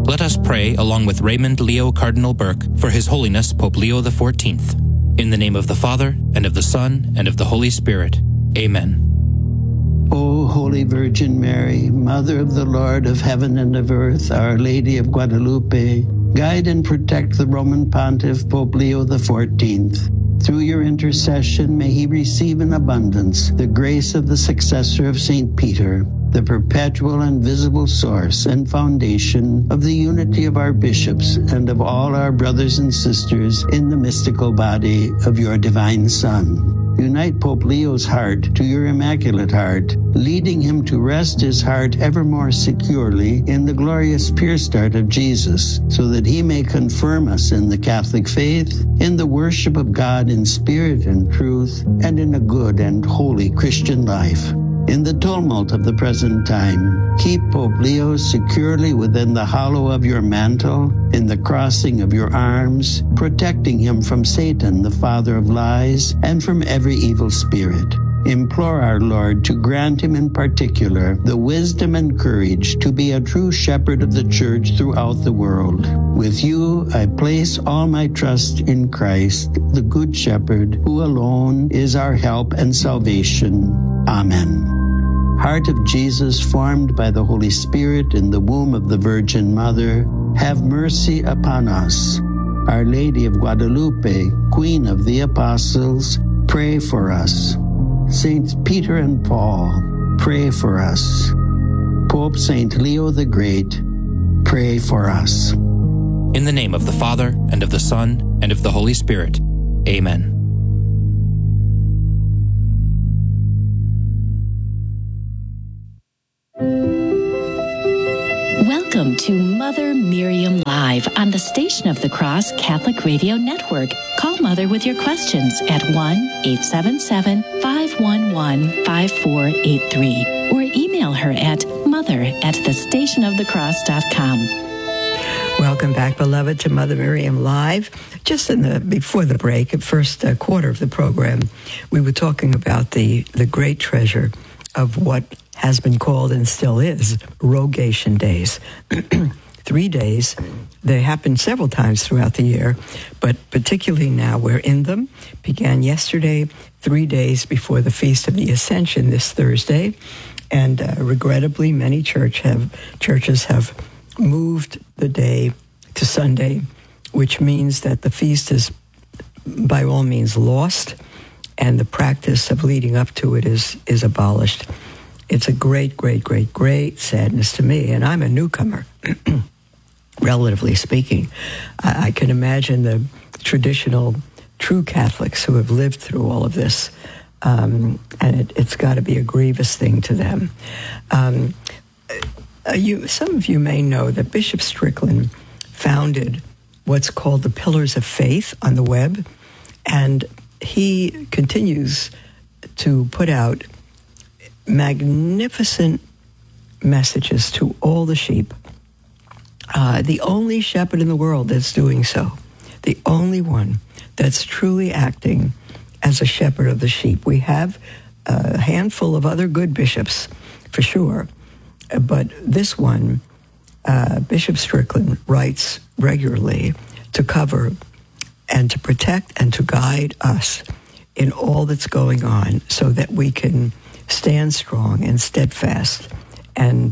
Let us pray along with Raymond Leo Cardinal Burke for His Holiness Pope Leo XIV. In the name of the Father, and of the Son, and of the Holy Spirit. Amen. O Holy Virgin Mary, Mother of the Lord of heaven and of earth, Our Lady of Guadalupe, guide and protect the Roman Pontiff Pope Leo XIV. Through your intercession, may he receive in abundance the grace of the successor of St. Peter, the perpetual and visible source and foundation of the unity of our bishops and of all our brothers and sisters in the mystical body of your divine Son. Unite Pope Leo's heart to your Immaculate Heart, leading him to rest his heart ever more securely in the glorious pierced heart of Jesus, so that he may confirm us in the Catholic faith, in the worship of God in spirit and truth, and in a good and holy Christian life. In the tumult of the present time, keep Pope Leo securely within the hollow of your mantle, in the crossing of your arms, protecting him from Satan, the father of lies, and from every evil spirit. Implore our Lord to grant him in particular the wisdom and courage to be a true shepherd of the Church throughout the world. With you, I place all my trust in Christ, the Good Shepherd, who alone is our help and salvation. Amen. Heart of Jesus, formed by the Holy Spirit in the womb of the Virgin Mother, have mercy upon us. Our Lady of Guadalupe, Queen of the Apostles, pray for us. Saints Peter and Paul, pray for us. Pope St. Leo the Great, pray for us. In the name of the Father, and of the Son, and of the Holy Spirit. Amen. Welcome to Mother Miriam Live on the Station of the Cross Catholic Radio Network. Call Mother with your questions at 1-877-511-5483 or email her at mother@thestationofthecross.com. Welcome back, beloved, to Mother Miriam Live. Just before the break, the first quarter of the program, we were talking about the great treasure of what has been called and still is Rogation Days. 3 days. They happen several times throughout the year, but particularly now we're in them. Began yesterday, 3 days before the Feast of the Ascension this Thursday, and regrettably, many churches have moved the day to Sunday, which means that the feast is by all means lost, and the practice of leading up to it is abolished. It's a great, great, great, great sadness to me, and I'm a newcomer, relatively speaking. I can imagine the traditional true Catholics who have lived through all of this, and it's got to be a grievous thing to them. Some of you may know that Bishop Strickland founded what's called the Pillars of Faith on the web, and he continues to put out magnificent messages to all the sheep. The only shepherd in the world that's doing so, the only one that's truly acting as a shepherd of the sheep. We have a handful of other good bishops, for sure, but this one, Bishop Strickland, writes regularly to cover and to protect and to guide us in all that's going on so that we can stand strong and steadfast and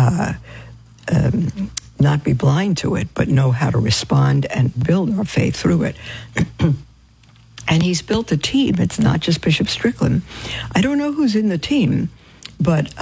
not be blind to it, but know how to respond and build our faith through it. And he's built a team. It's not just Bishop Strickland. I don't know who's in the team, but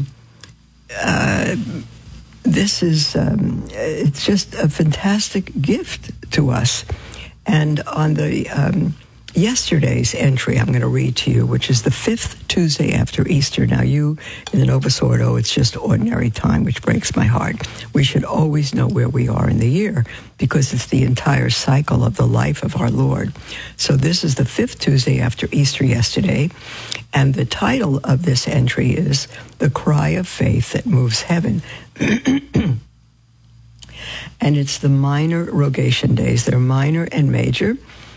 this is, it's just a fantastic gift to us. And on the yesterday's entry, I'm going to read to you, which is the 5th Tuesday after Easter. Now, you in the Novus Ordo, it's just ordinary time, which breaks my heart. We should always know where we are in the year because it's the entire cycle of the life of our Lord. So this is the 5th Tuesday after Easter yesterday, and the title of this entry is The Cry of Faith That Moves Heaven. And it's the minor Rogation Days. They're minor and major.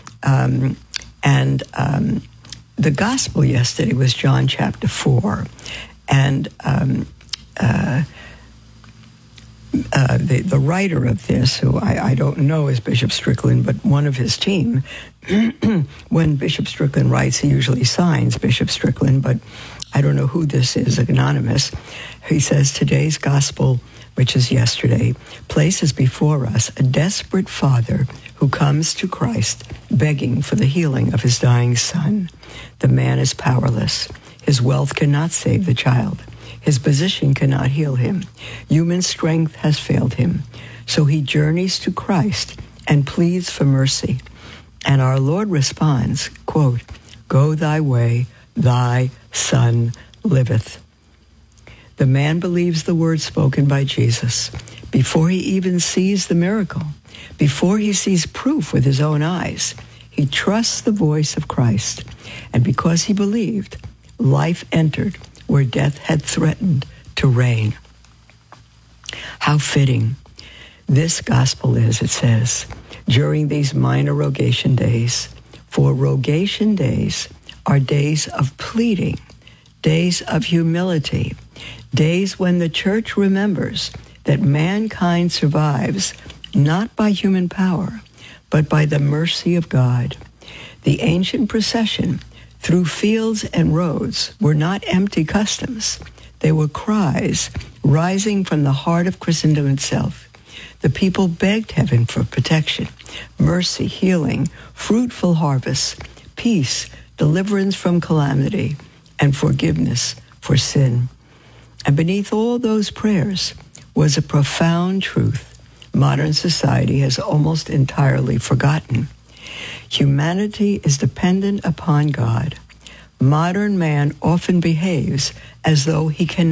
The gospel yesterday was John chapter 4. And the writer of this, who I don't know is Bishop Strickland, but one of his team, when Bishop Strickland writes, he usually signs Bishop Strickland, but I don't know who this is, anonymous. He says, today's gospel, which is yesterday, places before us a desperate father who comes to Christ begging for the healing of his dying son. The man is powerless. His wealth cannot save the child. His position cannot heal him. Human strength has failed him. So he journeys to Christ and pleads for mercy. And our Lord responds, quote, "Go thy way, thy son liveth." The man believes the word spoken by Jesus before he even sees the miracle, before he sees proof with his own eyes. He trusts the voice of Christ. And because he believed, life entered where death had threatened to reign. How fitting this gospel is, it says, during these minor rogation days. For rogation days are days of pleading, days of humility, days when the church remembers that mankind survives not by human power, but by the mercy of God. The ancient procession through fields and roads were not empty customs. They were cries rising from the heart of Christendom itself. The people begged heaven for protection, mercy, healing, fruitful harvests, peace, deliverance from calamity, and forgiveness for sin. And beneath all those prayers was a profound truth modern society has almost entirely forgotten. Humanity is dependent upon God. Modern man often behaves as though he can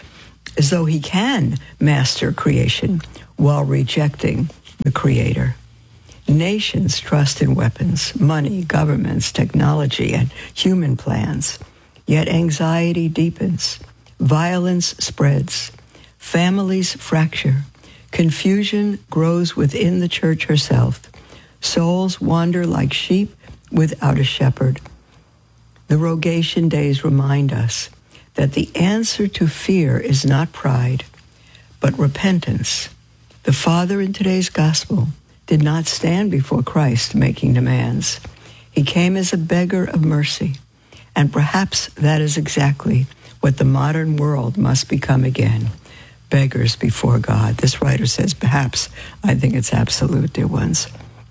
master creation while rejecting the Creator. Nations trust in weapons, money, governments, technology, and human plans. Yet anxiety deepens, violence spreads, families fracture, confusion grows within the church herself. Souls wander like sheep without a shepherd. The rogation days remind us that the answer to fear is not pride, but repentance. The Father in today's gospel did not stand before Christ making demands. He came as a beggar of mercy, and perhaps that is exactly what the modern world must become again, beggars before God. This writer says perhaps. I think it's absolute, dear ones.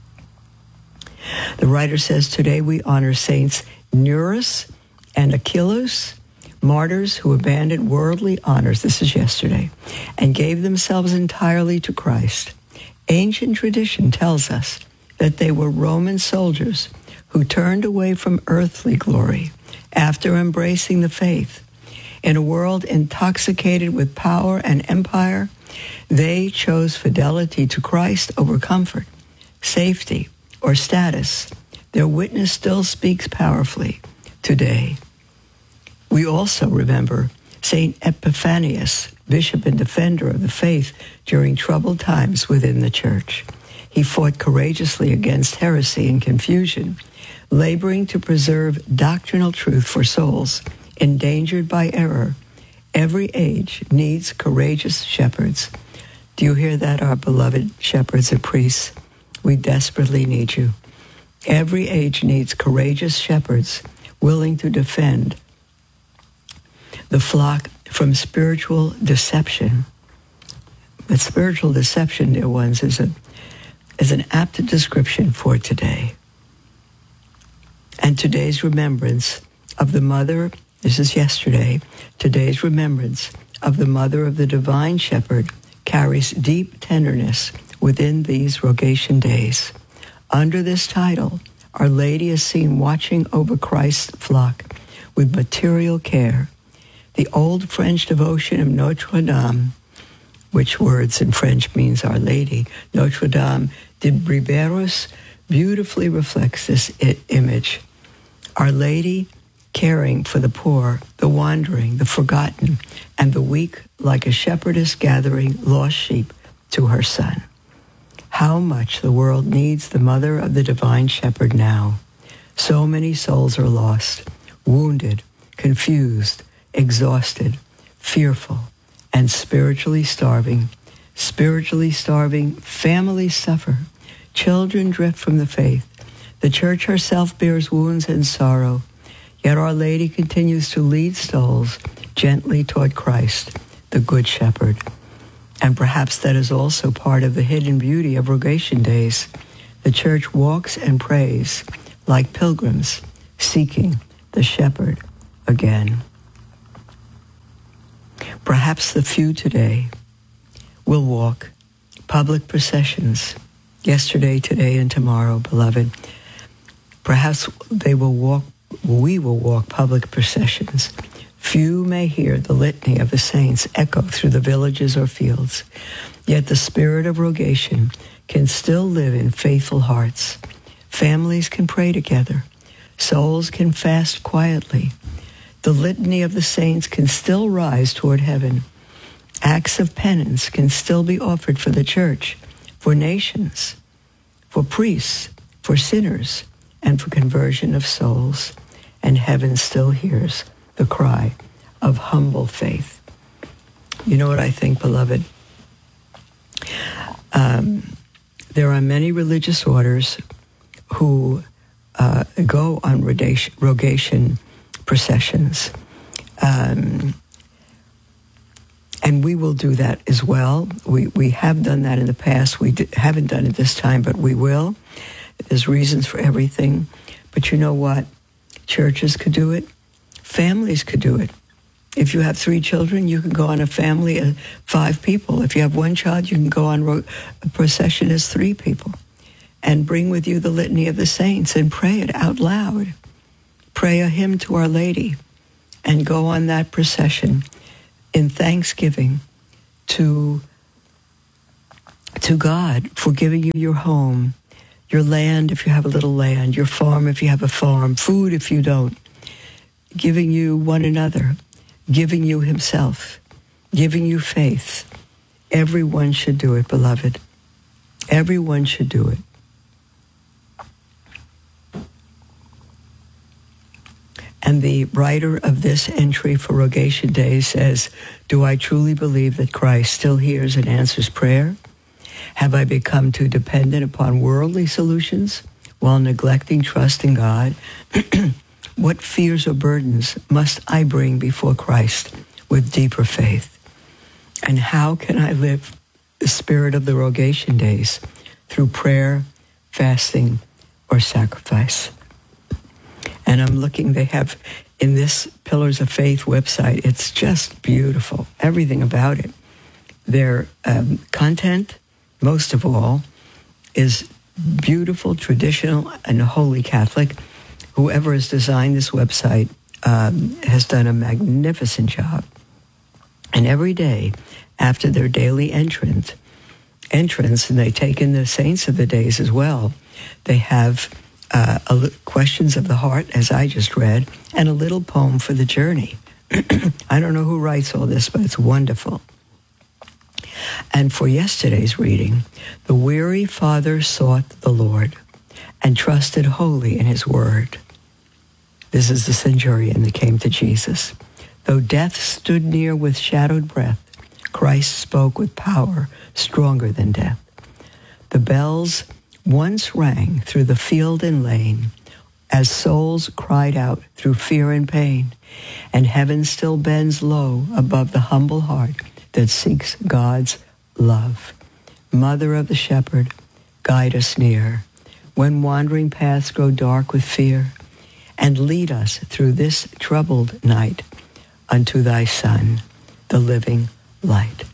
The writer says, today we honor Saints Nereus and Achilles, martyrs who abandoned worldly honors, this is yesterday, and gave themselves entirely to Christ. Ancient tradition tells us that they were Roman soldiers who turned away from earthly glory after embracing the faith. In a world intoxicated with power and empire, they chose fidelity to Christ over comfort, safety, or status. Their witness still speaks powerfully today. We also remember St. Epiphanius, bishop and defender of the faith during troubled times within the church. He fought courageously against heresy and confusion, laboring to preserve doctrinal truth for souls endangered by error. Every age needs courageous shepherds. Do you hear that, our beloved shepherds and priests? We desperately need you. Every age needs courageous shepherds willing to defend the flock from spiritual deception. But spiritual deception, dear ones, is an apt description for today. And today's remembrance of the mother, this is yesterday, today's remembrance of the mother of the divine shepherd carries deep tenderness within these rogation days. Under this title, Our Lady is seen watching over Christ's flock with material care. The old French devotion of Notre Dame, which words in French means Our Lady, Notre Dame de Bréberos, beautifully reflects this image. Our Lady caring for the poor, the wandering, the forgotten, and the weak, like a shepherdess gathering lost sheep to her son. How much the world needs the mother of the divine shepherd now. So many souls are lost, wounded, confused, exhausted, fearful, and spiritually starving spiritually starving, families suffer, children drift from the faith. The church herself bears wounds and sorrow, yet Our Lady continues to lead souls gently toward Christ, the Good Shepherd. And perhaps that is also part of the hidden beauty of Rogation Days. The church walks and prays like pilgrims, seeking the shepherd again. Perhaps the few today will walk public processions, yesterday, today, and tomorrow, beloved. Perhaps we will walk public processions. Few may hear the litany of the saints echo through the villages or fields, yet the spirit of Rogation can still live in faithful hearts. Families can pray together. Souls can fast quietly. The litany of the saints can still rise toward heaven. Acts of penance can still be offered for the church, for nations, for priests, for sinners, and for conversion of souls. And heaven still hears the cry of humble faith. You know what I think, beloved? There are many religious orders who go on Rogation processions. And we will do that as well. We have done that in the past. We haven't done it this time, but we will. There's reasons for everything. But you know what? Churches could do it. Families could do it. If you have 3 children, you can go on a family of 5 people. If you have 1 child, you can go on a procession as 3 people. And bring with you the litany of the saints and pray it out loud. Pray a hymn to Our Lady and go on that procession in thanksgiving to God for giving you your home, your land if you have a little land, your farm if you have a farm, food if you don't, giving you one another, giving you himself, giving you faith. Everyone should do it, beloved. Everyone should do it. And the writer of this entry for Rogation Day says, do I truly believe that Christ still hears and answers prayer? Have I become too dependent upon worldly solutions while neglecting trust in God? What fears or burdens must I bring before Christ with deeper faith? And how can I live the spirit of the Rogation Days through prayer, fasting, or sacrifice? And I'm looking, they have in this Pillars of Faith website, it's just beautiful, everything about it. Their content, most of all, is beautiful, traditional, and holy Catholic. Whoever has designed this website has done a magnificent job. And every day, after their daily entrance, and they take in the saints of the days as well, they have questions of the heart, as I just read, and a little poem for the journey. I don't know who writes all this, but it's wonderful. And for yesterday's reading, the weary father sought the Lord and trusted wholly in his word. This is the centurion that came to Jesus. Though death stood near with shadowed breath, Christ spoke with power stronger than death. The bells once rang through the field and lane as souls cried out through fear and pain, and heaven still bends low above the humble heart that seeks God's love. Mother of the shepherd, guide us near when wandering paths grow dark with fear, and lead us through this troubled night unto thy Son, the living light.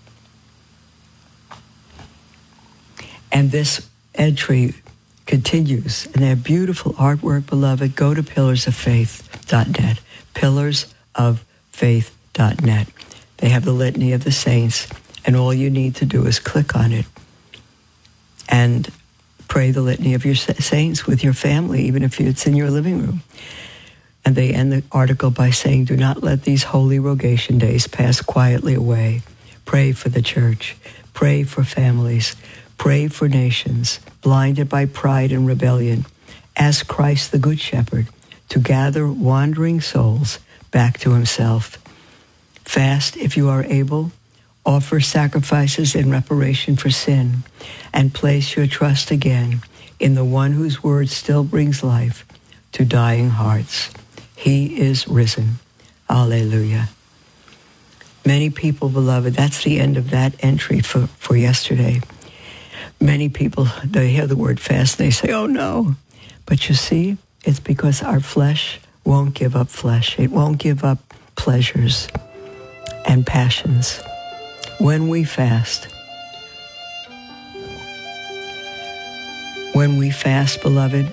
And this entry continues, and they have beautiful artwork, beloved. Go to pillarsoffaith.net, pillarsoffaith.net. They have the litany of the saints, and all you need to do is click on it and pray the litany of your saints with your family, even if it's in your living room. And they end the article by saying, do not let these holy Rogation Days pass quietly away. Pray for the church. Pray for families. Pray for nations blinded by pride and rebellion. Ask Christ the Good Shepherd to gather wandering souls back to himself. Fast if you are able, Offer sacrifices in reparation for sin, and place your trust again in the one whose word still brings life to dying hearts. He is risen. Alleluia. Many people, beloved, that's the end of that entry for yesterday. Many people, they hear the word fast and they say, oh no. But you see, it's because our flesh won't give up flesh. It won't give up pleasures and passions. When we fast, beloved,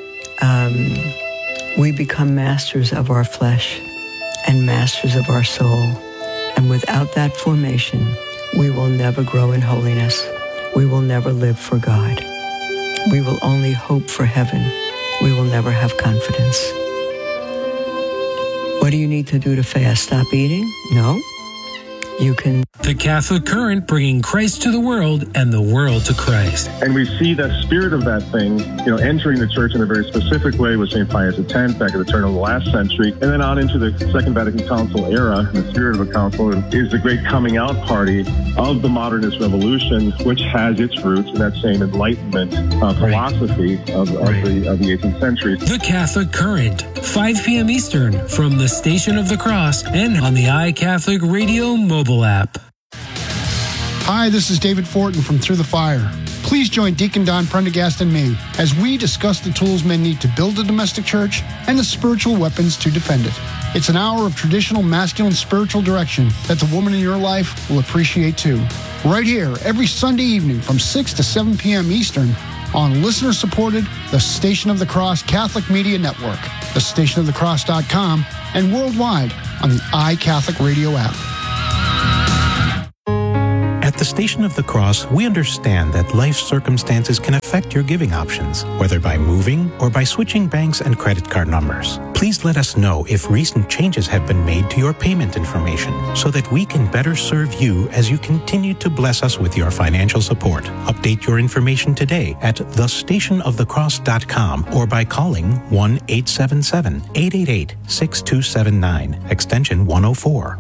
we become masters of our flesh and masters of our soul. And without that formation, we will never grow in holiness. We will never live for God. We will only hope for heaven. We will never have confidence. What do you need to do to fast? Stop eating? No. You can. The Catholic Current, bringing Christ to the world and the world to Christ. And we see that spirit of that thing, entering the church in a very specific way with St. Pius X back at the turn of the last century, and then on into the Second Vatican Council era. And the spirit of the council is the great coming out party of the modernist revolution, which has its roots in that same Enlightenment philosophy of the 18th century. The Catholic Current, 5 p.m. Eastern, from the Station of the Cross and on the iCatholic Radio mobile app. Hi, this is David Fortin from Through the Fire. Please join Deacon Don Prendergast and me as we discuss the tools men need to build a domestic church and the spiritual weapons to defend it. It's an hour of traditional masculine spiritual direction that the woman in your life will appreciate too. Right here, every Sunday evening from 6 to 7 p.m. Eastern on listener-supported The Station of the Cross Catholic Media Network, thestationofthecross.com, and worldwide on the iCatholic Radio app. At the Station of the Cross, we understand that life circumstances can affect your giving options, whether by moving or by switching banks and credit card numbers. Please let us know if recent changes have been made to your payment information so that we can better serve you as you continue to bless us with your financial support. Update your information today at thestationofthecross.com or by calling 1-877-888-6279, extension 104.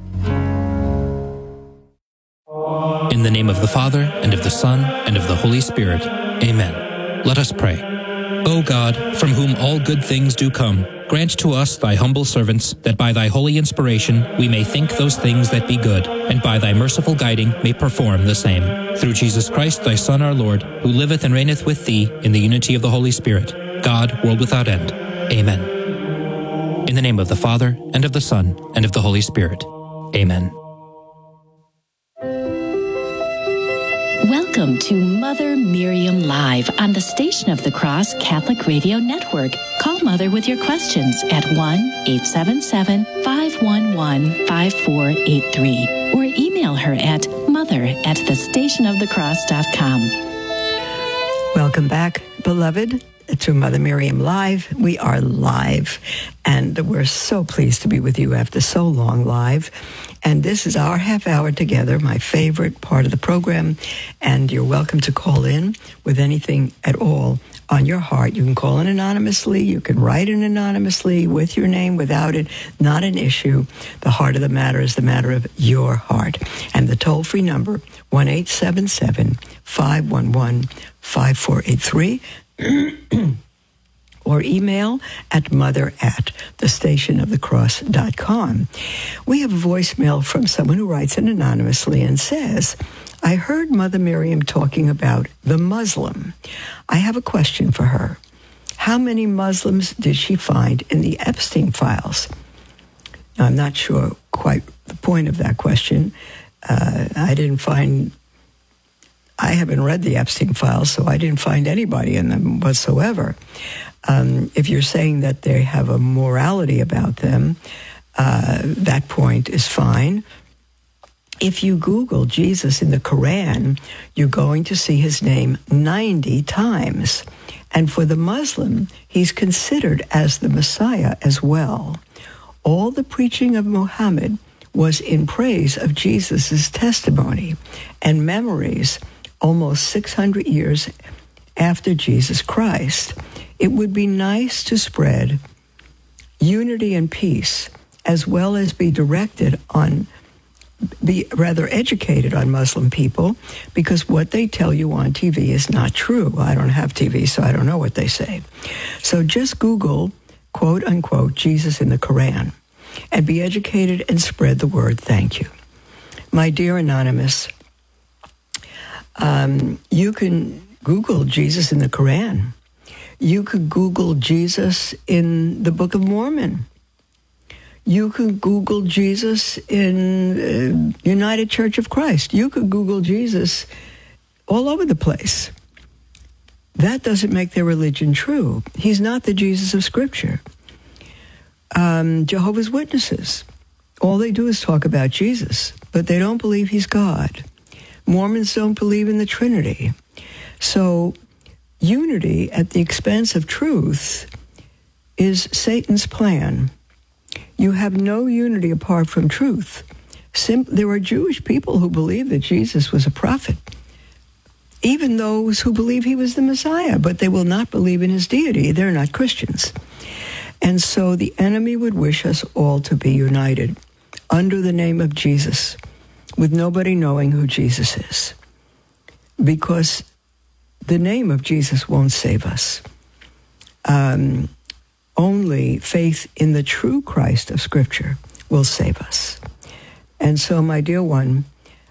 In the name of the Father, and of the Son, and of the Holy Spirit. Amen. Let us pray. O God, from whom all good things do come, grant to us, thy humble servants, that by thy holy inspiration we may think those things that be good, and by thy merciful guiding may perform the same. Through Jesus Christ, thy Son, our Lord, who liveth and reigneth with thee in the unity of the Holy Spirit, God, world without end. Amen. In the name of the Father, and of the Son, and of the Holy Spirit. Amen. Welcome to Mother Miriam Live on the Station of the Cross Catholic Radio Network. Call Mother with your questions at 1-877-511-5483 or email her at mother@thestationofthecross.com. Welcome back, beloved, to Mother Miriam Live. We are live, and we're so pleased to be with you after so long live. And this is our half hour together, my favorite part of the program. And you're welcome to call in with anything at all on your heart. You can call in anonymously. You can write in anonymously with your name, without it. Not an issue. The heart of the matter is the matter of your heart. And the toll-free number, 1-877-511-5483. Or email at mother@thestationofthecross.com. We have a voicemail from someone who writes in anonymously and says, I heard Mother Miriam talking about the Muslim. I have a question for her. How many Muslims did she find in the Epstein files? Now, I'm not sure quite the point of that question. I haven't read the Epstein files, so I didn't find anybody in them whatsoever. If you're saying that they have a morality about them, that point is fine. If you Google Jesus in the Quran, you're going to see his name 90 times. And for the Muslim, he's considered as the Messiah as well. All the preaching of Muhammad was in praise of Jesus' testimony and memories almost 600 years after Jesus Christ. It would be nice to spread unity and peace, as well as be directed on be rather educated on Muslim people, because what they tell you on TV is not true. I don't have TV, so I don't know what they say. So just Google, quote unquote, Jesus in the Quran, and be educated and spread the word. Thank you. My dear Anonymous, you can Google Jesus in the Quran. You could Google Jesus in the Book of Mormon. You could Google Jesus in United Church of Christ. You could Google Jesus all over the place. That doesn't make their religion true. He's not the Jesus of Scripture. Jehovah's Witnesses, all they do is talk about Jesus, but they don't believe he's God. Mormons don't believe in the Trinity. So unity at the expense of truth is Satan's plan. You have no unity apart from truth. There are Jewish people who believe that Jesus was a prophet, even those who believe he was the Messiah, but they will not believe in his deity. They're not Christians. And so the enemy would wish us all to be united under the name of Jesus, with nobody knowing who Jesus is, because the name of Jesus won't save us. Only faith in the true Christ of Scripture will save us. And so, my dear one,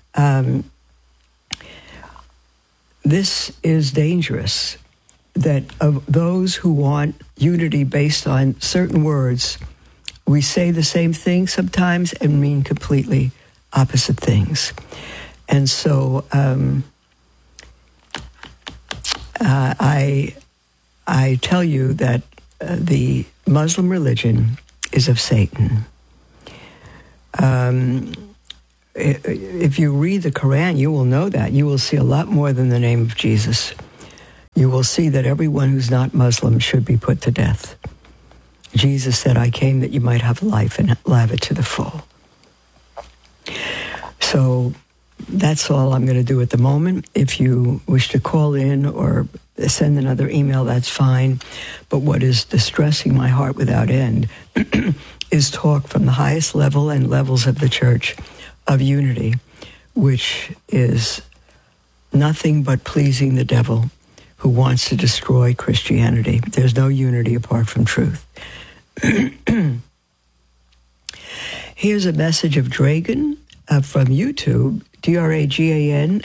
this is dangerous, that of those who want unity based on certain words, we say the same thing sometimes and mean completely opposite things. And so I tell you that the Muslim religion is of Satan. If you read the Quran, you will know that. You will see a lot more than the name of Jesus. You will see that everyone who's not Muslim should be put to death. Jesus said, I came that you might have life and have it to the full. So that's all I'm going to do at the moment. If you wish to call in or send another email, that's fine. But what is distressing my heart without end is talk from the highest level and levels of the church of unity, which is nothing but pleasing the devil who wants to destroy Christianity. There's no unity apart from truth. Here's a message of Dragon from YouTube, Dragan,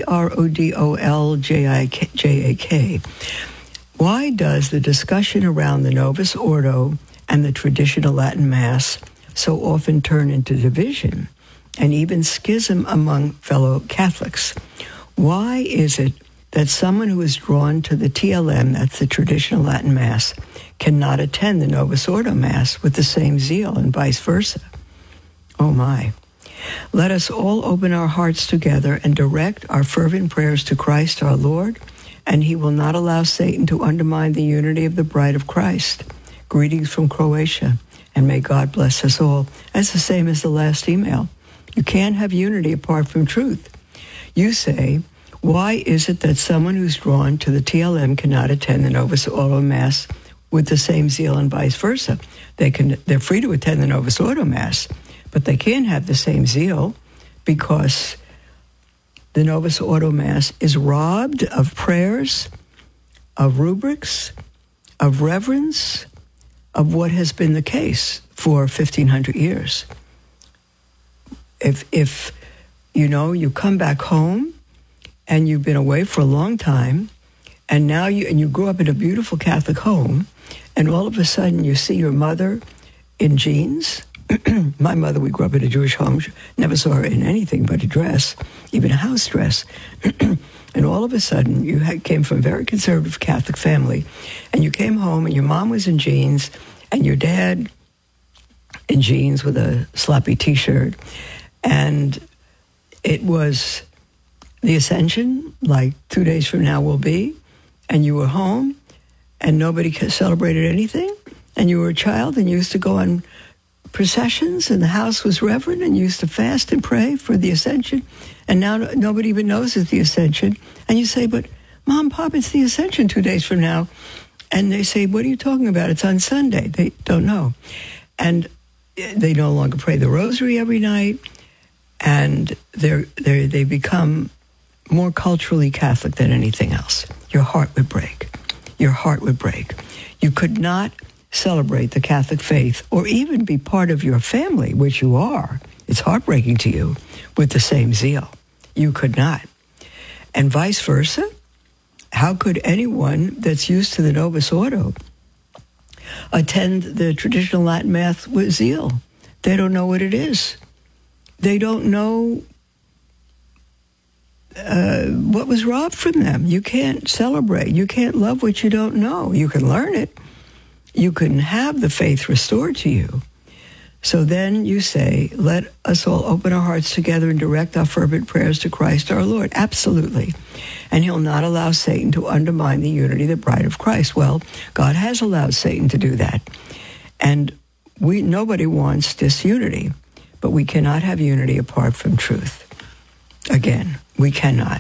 Vrodoljak. Why does the discussion around the Novus Ordo and the traditional Latin Mass so often turn into division and even schism among fellow Catholics? Why is it that someone who is drawn to the TLM, that's the traditional Latin Mass, cannot attend the Novus Ordo Mass with the same zeal and vice versa? Oh my. Let us all open our hearts together and direct our fervent prayers to Christ our Lord, and he will not allow Satan to undermine the unity of the bride of Christ. Greetings from Croatia, and may God bless us all. That's the same as the last email. You can't have unity apart from truth. You say, why is it that someone who's drawn to the TLM cannot attend the Novus Ordo Mass with the same zeal and vice versa? They're free to attend the Novus Ordo Mass, but they can't have the same zeal because the Novus Ordo Mass is robbed of prayers, of rubrics, of reverence, of what has been the case for 1,500 years. If you come back home and you've been away for a long time, and now you grew up in a beautiful Catholic home, and all of a sudden you see your mother in jeans. My mother, we grew up in a Jewish home, never saw her in anything but a dress, even a house dress. And all of a sudden, you came from a very conservative Catholic family, and you came home, and your mom was in jeans, and your dad in jeans with a sloppy T-shirt. And it was the Ascension, like 2 days from now will be, and you were home, and nobody celebrated anything, and you were a child, and you used to go on processions, and the house was reverent, and you used to fast and pray for the Ascension, and now nobody even knows it's the Ascension. And you say, but Mom, Pop, it's the Ascension 2 days from now. And they say, what are you talking about? It's on Sunday. They don't know. And they no longer pray the rosary every night. and they become more culturally Catholic than anything else. Your heart would break. Your heart would break. You could not celebrate the Catholic faith or even be part of your family, which you are. It's heartbreaking to you, with the same zeal. You could not. And vice versa. How could anyone that's used to the Novus Ordo attend the traditional Latin Mass with zeal? They don't know what it is. They don't know what was robbed from them. You can't celebrate. You can't love what you don't know. You can learn it. You can have the faith restored to you. So then you say, let us all open our hearts together and direct our fervent prayers to Christ our Lord. Absolutely. And he'll not allow Satan to undermine the unity of the bride of Christ. Well, God has allowed Satan to do that. And nobody wants disunity, but we cannot have unity apart from truth. Again, we cannot.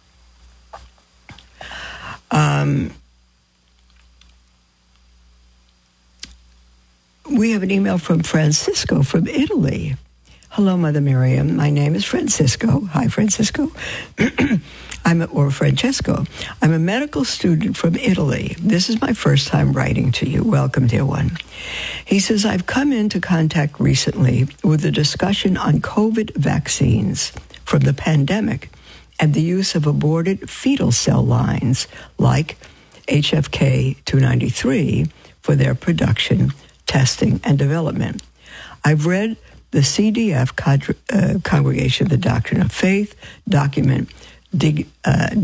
We have an email from Francisco from Italy. Hello, Mother Miriam. My name is Francisco. Hi, Francisco. Francesco. I'm a medical student from Italy. This is my first time writing to you. Welcome, dear one. He says, I've come into contact recently with a discussion on COVID vaccines from the pandemic and the use of aborted fetal cell lines like HFK 293 for their production, testing, and development. I've read the CDF, Congregation of the Doctrine of Faith, document Dignitas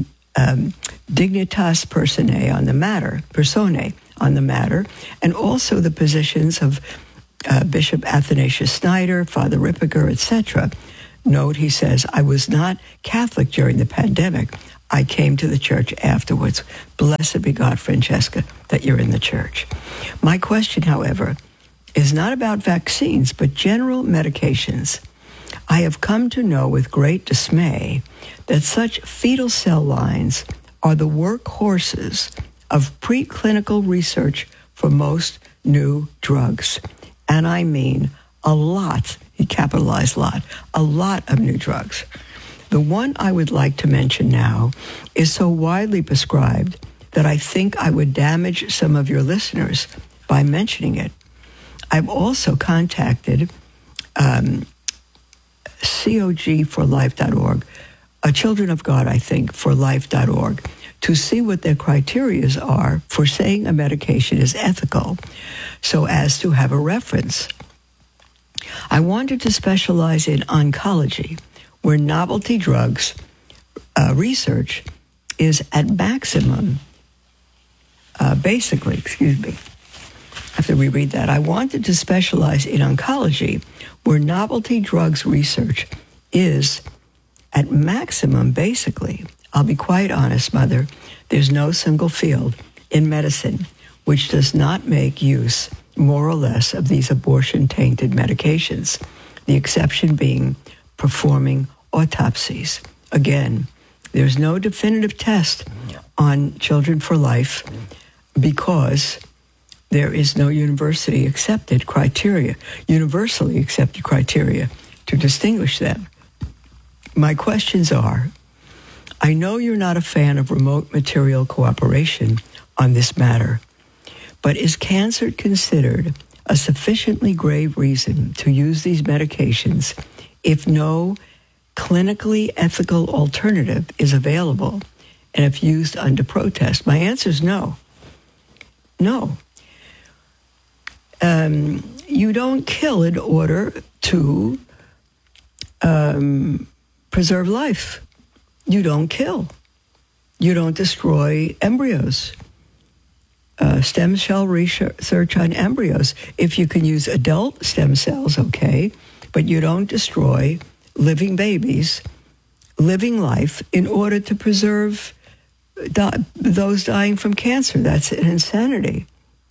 Personae on the matter, and also the positions of Bishop Athanasius Schneider, Father Ripperger, etc. Note, he says, I was not Catholic during the pandemic. I came to the church afterwards. Blessed be God, Francesca, that you're in the church. My question, however, is not about vaccines, but general medications. I have come to know with great dismay that such fetal cell lines are the workhorses of preclinical research for most new drugs. And I mean a lot, he capitalized lot, a lot of new drugs. The one I would like to mention now is so widely prescribed that I think I would damage some of your listeners by mentioning it. I've also contacted COG4life.org, Children of God, I think, for life.org, to see what their criteria are for saying a medication is ethical so as to have a reference. I wanted to specialize in oncology, where novelty drugs research is at maximum, basically, I have to reread that. I wanted to specialize in oncology, where novelty drugs research is at maximum, basically. I'll be quite honest, Mother, there's no single field in medicine which does not make use, more or less, of these abortion-tainted medications, the exception being performing autopsies. Again, there's no definitive test on Children for Life because there is no universally accepted criteria to distinguish them. My questions are, I know you're not a fan of remote material cooperation on this matter, but is cancer considered a sufficiently grave reason to use these medications if no clinically ethical alternative is available and if used under protest? My answer is no. No. You don't kill in order to preserve life. You don't kill. You don't destroy embryos. Stem cell research on embryos. If you can use adult stem cells, okay, but you don't destroy living babies, living life, in order to preserve those dying from cancer. That's an insanity.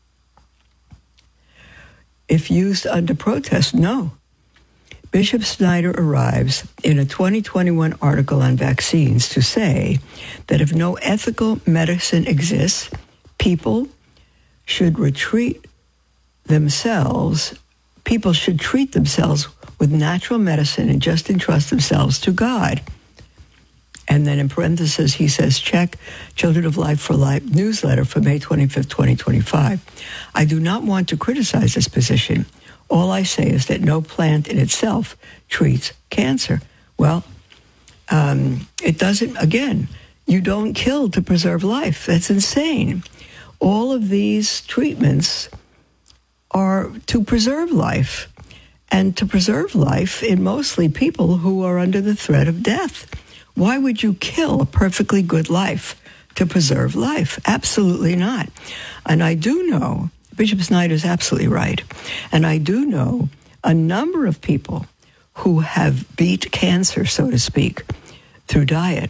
If used under protest, no. Bishop Schneider arrives in a 2021 article on vaccines to say that if no ethical medicine exists, people should treat themselves with natural medicine and just entrust themselves to God. And then in parentheses, he says, check Children of Life for Life newsletter for May 25th, 2025. I do not want to criticize this position. All I say is that no plant in itself treats cancer. Well, it doesn't, again, you don't kill to preserve life. That's insane. All of these treatments are to preserve life, and to preserve life in mostly people who are under the threat of death. Why would you kill a perfectly good life to preserve life? Absolutely not. And I do know, Bishop Snyder is absolutely right, and I do know a number of people who have beat cancer, so to speak, through diet.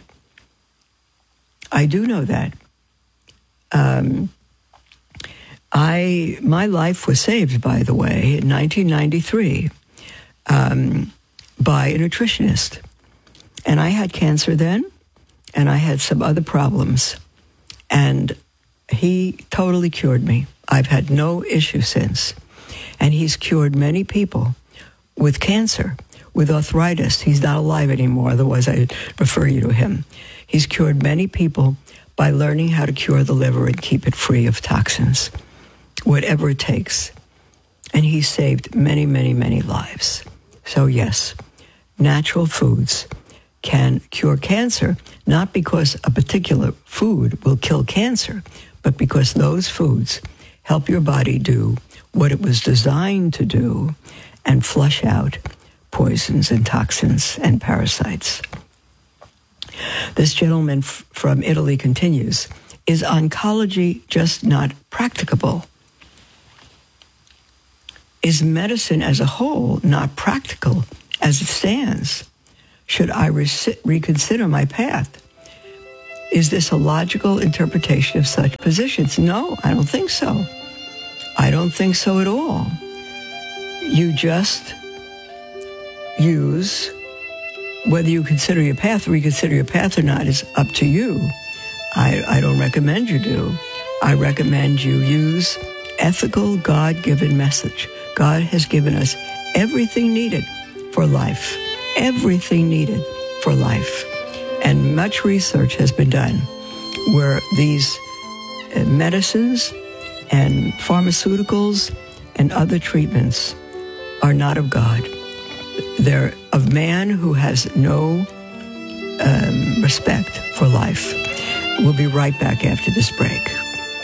I do know that. My life was saved, by the way, in 1993 by a nutritionist. And I had cancer then, and I had some other problems. And he totally cured me. I've had no issue since. And he's cured many people with cancer, with arthritis. He's not alive anymore, otherwise I'd refer you to him. He's cured many people by learning how to cure the liver and keep it free of toxins, whatever it takes. And he saved many, many, many lives. So yes, natural foods can cure cancer, not because a particular food will kill cancer, but because those foods help your body do what it was designed to do and flush out poisons and toxins and parasites. This gentleman from Italy continues, is oncology just not practicable? Is medicine as a whole not practical as it stands? Should I reconsider my path? Is this a logical interpretation of such positions? No, I don't think so. I don't think so at all. You just use, whether you consider your path or reconsider your path or not is up to you. I don't recommend you do. I recommend you use ethical, God-given message. God has given us everything needed for life. Everything needed for life. And much research has been done where these medicines and pharmaceuticals and other treatments are not of God. They're of man who has no respect for life. We'll be right back after this break.